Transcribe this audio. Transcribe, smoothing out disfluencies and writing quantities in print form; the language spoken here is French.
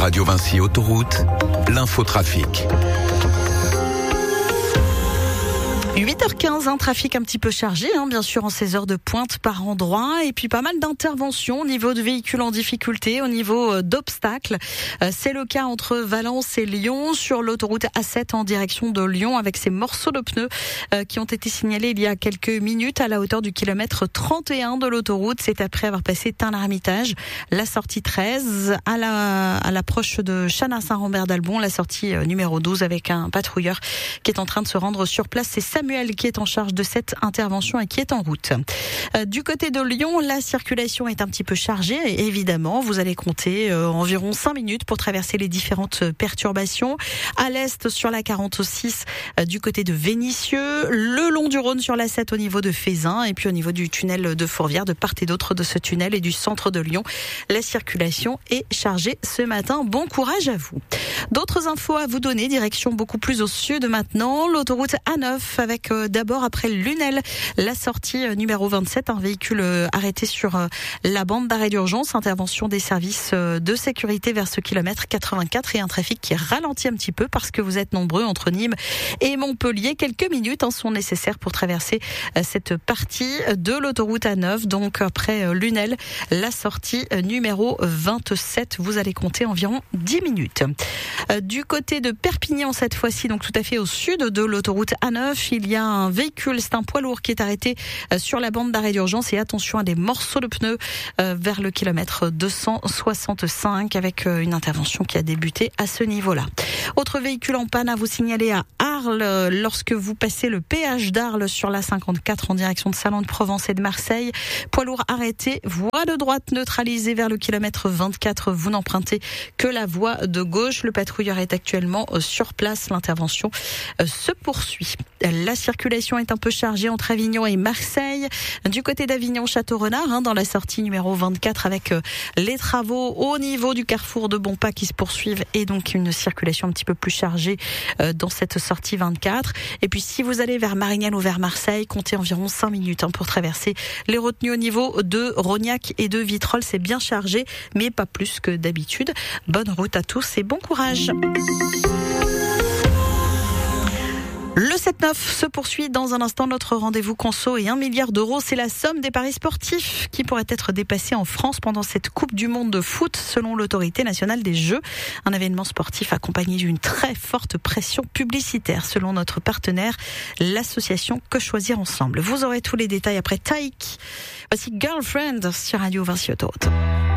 Radio Vinci Autoroute, l'infotrafic. 8h15, un trafic un petit peu chargé, bien sûr en ces heures de pointe par endroit, et puis pas mal d'interventions au niveau de véhicules en difficulté, au niveau d'obstacles. C'est le cas entre Valence et Lyon, sur l'autoroute A7 en direction de Lyon, avec ces morceaux de pneus qui ont été signalés il y a quelques minutes à la hauteur du kilomètre 31 de l'autoroute. C'est après avoir passé Tain-l'Hermitage, la sortie 13, à l'approche de Chanat-Saint-Rambert-d'Albon, la sortie numéro 12, avec un patrouilleur qui est en train de se rendre sur place. C'est Samuel qui est en charge de cette intervention et qui est en route. Du côté de Lyon, la circulation est un petit peu chargée. Et évidemment, vous allez compter environ 5 minutes pour traverser les différentes perturbations. À l'est, sur la 46, du côté de Vénissieux, le long du Rhône sur la 7 au niveau de Fézin, et puis au niveau du tunnel de Fourvière, de part et d'autre de ce tunnel et du centre de Lyon. La circulation est chargée ce matin. Bon courage à vous. D'autres infos à vous donner, direction beaucoup plus au sud maintenant, l'autoroute A9 avec d'abord après Lunel, la sortie numéro 27, un véhicule arrêté sur la bande d'arrêt d'urgence, intervention des services de sécurité vers ce kilomètre 84 et un trafic qui ralentit un petit peu parce que vous êtes nombreux entre Nîmes et Montpellier. Quelques minutes sont nécessaires pour traverser cette partie de l'autoroute A9, donc après Lunel, la sortie numéro 27, vous allez compter environ 10 minutes. Du côté de Perpignan cette fois-ci, donc tout à fait au sud de l'autoroute A9, il y a un véhicule, c'est un poids lourd qui est arrêté sur la bande d'arrêt d'urgence, et attention à des morceaux de pneus vers le kilomètre 265 avec une intervention qui a débuté à ce niveau-là. Autre véhicule en panne à vous signaler à Arles lorsque vous passez le péage d'Arles sur la 54 en direction de Salon-de-Provence et de Marseille. Poids lourd arrêté, voie de droite neutralisée vers le kilomètre 24. Vous n'empruntez que la voie de gauche. Le patrouilleur est actuellement sur place. L'intervention se poursuit. La circulation est un peu chargée entre Avignon et Marseille. Du côté d'Avignon, Château-Renard, dans la sortie numéro 24 avec les travaux au niveau du carrefour de Bonpas qui se poursuivent, et donc une circulation un petit peu plus chargée dans cette sortie 24. Et puis si vous allez vers Marignane ou vers Marseille, comptez environ 5 minutes pour traverser les retenues au niveau de Rognac et de Vitrolles. C'est bien chargé, mais pas plus que d'habitude. Bonne route à tous et bon courage. Le 7-9 se poursuit dans un instant. Notre rendez-vous conso et 1 milliard d'euros. C'est la somme des paris sportifs qui pourrait être dépassée en France pendant cette Coupe du Monde de foot, selon l'autorité nationale des Jeux. Un événement sportif accompagné d'une très forte pression publicitaire, selon notre partenaire, l'association Que Choisir Ensemble. Vous aurez tous les détails après Taïk. Voici Girlfriend sur Radio Vinci Autoroute.